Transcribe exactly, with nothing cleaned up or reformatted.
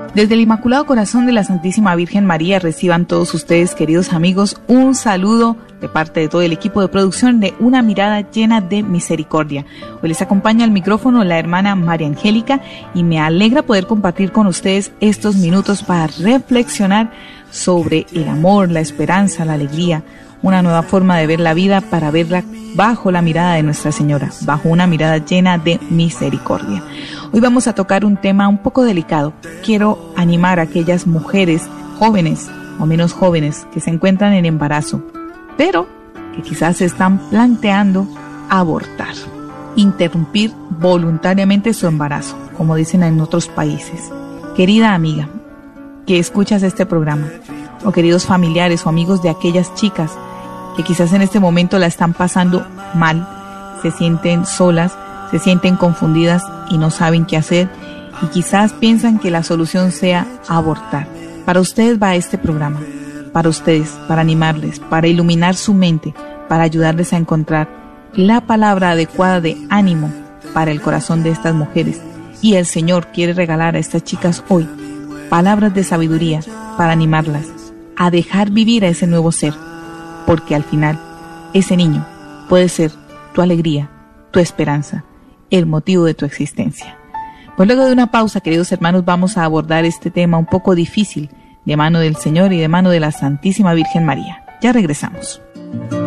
Desde el Inmaculado Corazón de la Santísima Virgen María reciban todos ustedes, queridos amigos, un saludo de parte de todo el equipo de producción de Una Mirada Llena de Misericordia. Hoy les acompaña al micrófono la hermana María Angélica y me alegra poder compartir con ustedes estos minutos para reflexionar sobre el amor, la esperanza, la alegría, una nueva forma de ver la vida para verla bajo la mirada de Nuestra Señora, bajo una mirada llena de misericordia. Hoy vamos a tocar un tema un poco delicado. Quiero animar a aquellas mujeres jóvenes o menos jóvenes que se encuentran en embarazo, pero que quizás se están planteando abortar, interrumpir voluntariamente su embarazo, como dicen en otros países. Querida amiga que escuchas este programa, o queridos familiares o amigos de aquellas chicas que quizás en este momento la están pasando mal, se sienten solas, se sienten confundidas y no saben qué hacer, y quizás piensan que la solución sea abortar. Para ustedes va este programa, para ustedes, para animarles, para iluminar su mente, para ayudarles a encontrar la palabra adecuada de ánimo para el corazón de estas mujeres. Y el Señor quiere regalar a estas chicas hoy palabras de sabiduría para animarlas a dejar vivir a ese nuevo ser, porque al final ese niño puede ser tu alegría, tu esperanza, el motivo de tu existencia. Pues luego de una pausa, queridos hermanos, vamos a abordar este tema un poco difícil de mano del Señor y de mano de la Santísima Virgen María. Ya regresamos.